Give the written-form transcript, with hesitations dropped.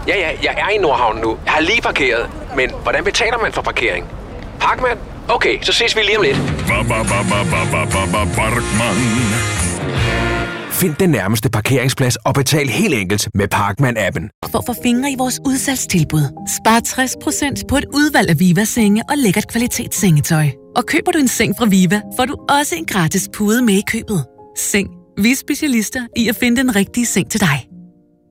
Ja, jeg er i Nordhavn nu. Jeg har lige parkeret. Men hvordan betaler man for parkering? Parkmand? Okay, så ses vi lige om lidt. Parkman. Find den nærmeste parkeringsplads og betal helt enkelt med Parkman-appen. For at få fingre i vores udsalgstilbud. Spar 60% på et udvalg af Viva-senge og lækkert kvalitetssengetøj. Og køber du en seng fra Viva, får du også en gratis pude med i købet. Seng. Vi er specialister i at finde den rigtige seng til dig.